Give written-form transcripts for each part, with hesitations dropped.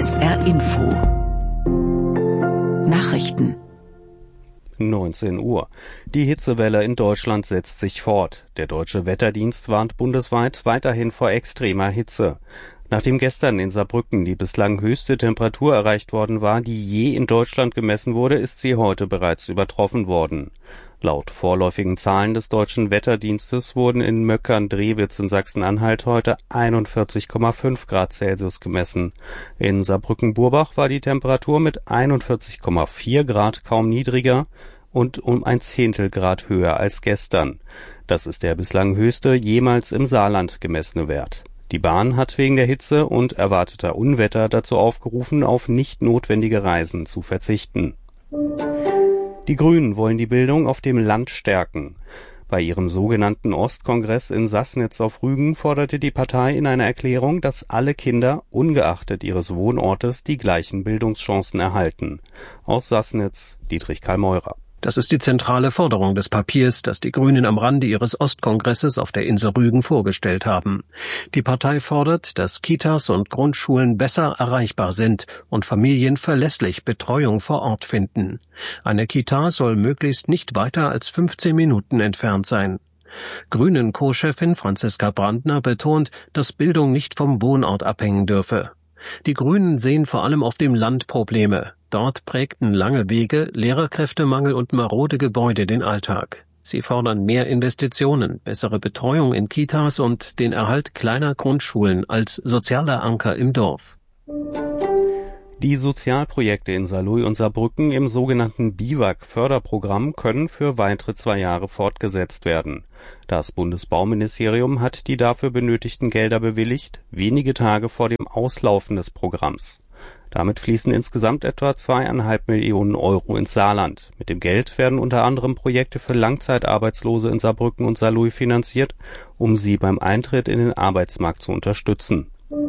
SR Info Nachrichten 19 Uhr. Die Hitzewelle in Deutschland setzt sich fort. Der Deutsche Wetterdienst warnt bundesweit weiterhin vor extremer Hitze. Nachdem gestern in Saarbrücken die bislang höchste Temperatur erreicht worden war, die je in Deutschland gemessen wurde, ist sie heute bereits übertroffen worden. Laut vorläufigen Zahlen des Deutschen Wetterdienstes wurden in Möckern-Drewitz in Sachsen-Anhalt heute 41,5 Grad Celsius gemessen. In Saarbrücken-Burbach war die Temperatur mit 41,4 Grad kaum niedriger und um 1/10 Grad höher als gestern. Das ist der bislang höchste jemals im Saarland gemessene Wert. Die Bahn hat wegen der Hitze und erwarteter Unwetter dazu aufgerufen, auf nicht notwendige Reisen zu verzichten. Die Grünen wollen die Bildung auf dem Land stärken. Bei ihrem sogenannten Ostkongress in Sassnitz auf Rügen forderte die Partei in einer Erklärung, dass alle Kinder, ungeachtet ihres Wohnortes, die gleichen Bildungschancen erhalten. Aus Sassnitz, Dietrich Karl Meurer. Das ist die zentrale Forderung des Papiers, das die Grünen am Rande ihres Ostkongresses auf der Insel Rügen vorgestellt haben. Die Partei fordert, dass Kitas und Grundschulen besser erreichbar sind und Familien verlässlich Betreuung vor Ort finden. Eine Kita soll möglichst nicht weiter als 15 Minuten entfernt sein. Grünen-Co-Chefin Franziska Brandner betont, dass Bildung nicht vom Wohnort abhängen dürfe. Die Grünen sehen vor allem auf dem Land Probleme. Dort prägten lange Wege, Lehrerkräftemangel und marode Gebäude den Alltag. Sie fordern mehr Investitionen, bessere Betreuung in Kitas und den Erhalt kleiner Grundschulen als sozialer Anker im Dorf. Die Sozialprojekte in Saarlouis und Saarbrücken im sogenannten BIWAG-Förderprogramm können für weitere 2 Jahre fortgesetzt werden. Das Bundesbauministerium hat die dafür benötigten Gelder bewilligt, wenige Tage vor dem Auslaufen des Programms. Damit fließen insgesamt etwa 2,5 Millionen Euro ins Saarland. Mit dem Geld werden unter anderem Projekte für Langzeitarbeitslose in Saarbrücken und Saarlouis finanziert, um sie beim Eintritt in den Arbeitsmarkt zu unterstützen.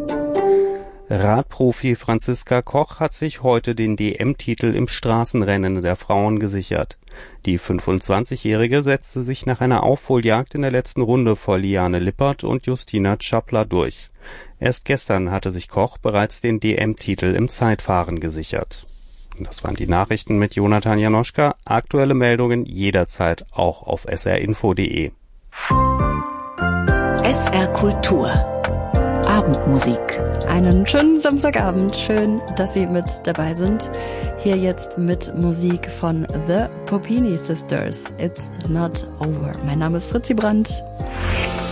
Radprofi Franziska Koch hat sich heute den DM-Titel im Straßenrennen der Frauen gesichert. Die 25-Jährige setzte sich nach einer Aufholjagd in der letzten Runde vor Liane Lippert und Justina Czappler durch. Erst gestern hatte sich Koch bereits den DM-Titel im Zeitfahren gesichert. Das waren die Nachrichten mit Jonathan Janoschka. Aktuelle Meldungen jederzeit auch auf srinfo.de. SR Kultur Abendmusik. Einen schönen Samstagabend. Schön, dass Sie mit dabei sind. Hier jetzt mit Musik von The Popini Sisters. It's Not Over. Mein Name ist Fritzi Brandt.